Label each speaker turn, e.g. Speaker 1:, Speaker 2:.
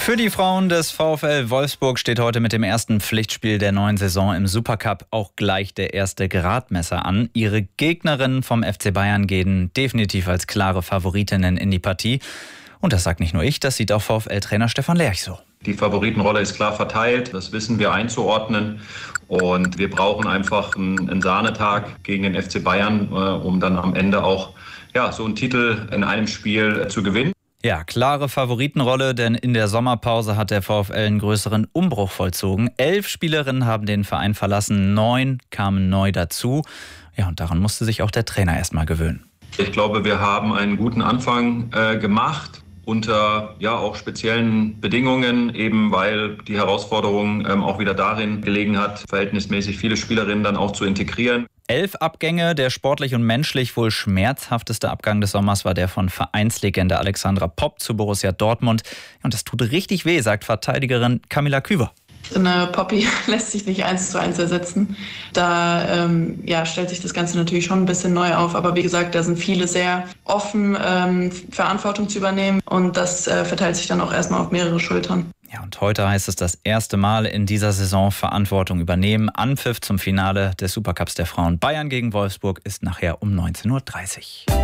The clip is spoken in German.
Speaker 1: Für die Frauen des VfL Wolfsburg steht heute mit dem ersten Pflichtspiel der neuen Saison im Supercup auch gleich der erste Gradmesser an. Ihre Gegnerinnen vom FC Bayern gehen definitiv als klare Favoritinnen in die Partie. Und das sagt nicht nur ich, das sieht auch VfL-Trainer Stefan Lerch so.
Speaker 2: Die Favoritenrolle ist klar verteilt, das wissen wir einzuordnen. Und wir brauchen einfach einen Sahnetag gegen den FC Bayern, um dann am Ende auch so einen Titel in einem Spiel zu gewinnen.
Speaker 1: Ja, klare Favoritenrolle, denn in der Sommerpause hat der VfL einen größeren Umbruch vollzogen. 11 Spielerinnen haben den Verein verlassen, 9 kamen neu dazu. Ja, und daran musste sich auch der Trainer erstmal gewöhnen.
Speaker 2: Ich glaube, wir haben einen guten Anfang gemacht. Unter auch speziellen Bedingungen, eben weil die Herausforderung auch wieder darin gelegen hat, verhältnismäßig viele Spielerinnen dann auch zu integrieren.
Speaker 1: 11 Abgänge, der sportlich und menschlich wohl schmerzhafteste Abgang des Sommers war der von Vereinslegende Alexandra Popp zu Borussia Dortmund. Und das tut richtig weh, sagt Verteidigerin Camilla Küver.
Speaker 3: Eine Poppy lässt sich nicht 1:1 ersetzen. Da stellt sich das Ganze natürlich schon ein bisschen neu auf. Aber wie gesagt, da sind viele sehr offen, Verantwortung zu übernehmen. Und das verteilt sich dann auch erstmal auf mehrere Schultern.
Speaker 1: Ja, und heute heißt es das erste Mal in dieser Saison Verantwortung übernehmen. Anpfiff zum Finale des Supercups der Frauen Bayern gegen Wolfsburg ist nachher um 19:30 Uhr.